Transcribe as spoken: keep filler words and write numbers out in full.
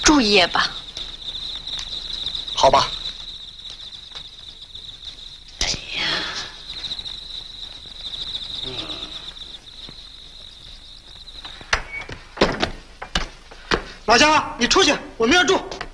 住一夜吧。 好吧。 哎呀， 老乡，你出去，我们要住。